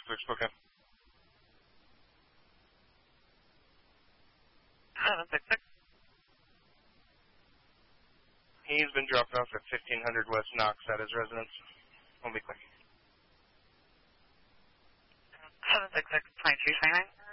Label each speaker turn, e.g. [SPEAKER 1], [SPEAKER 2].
[SPEAKER 1] Spoken.
[SPEAKER 2] 766.
[SPEAKER 1] He's been dropped off at 1500 West Knox at his residence. Won't be quick.
[SPEAKER 2] 766, 2329.